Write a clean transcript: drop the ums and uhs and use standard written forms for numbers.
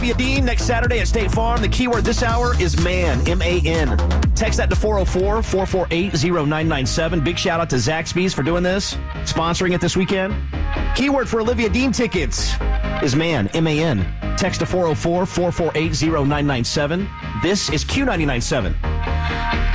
Olivia Dean next Saturday at State Farm. The keyword this hour is man, M-A-N. Text that to 404-448-0997. Big shout out to Zaxby's for doing this, sponsoring it this weekend. Keyword for Olivia Dean tickets is man, M-A-N. Text to 404-448-0997. This is Q99.7.